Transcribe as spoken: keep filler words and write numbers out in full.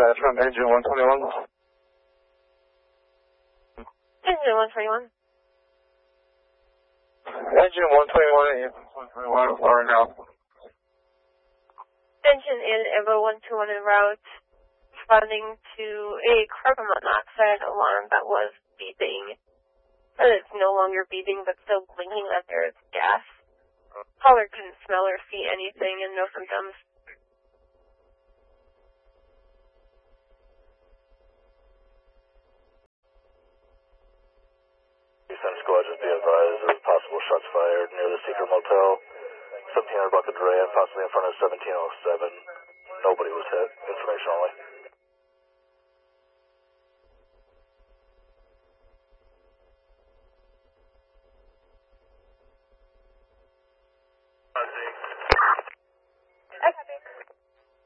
attachment, engine one twenty-one. Engine one twenty-one. Engine one twenty-one, one twenty-one, far now. Engine in Evo one twenty-one en route, responding to a carbon monoxide alarm that was beeping. It's no longer beeping, but still blinking that there is gas. Caller couldn't smell or see anything and no symptoms. Eastern Squad, just be advised, there's possible shots fired near the Secret Motel, seventeen hundred block of Duran, possibly in front of seventeen oh seven.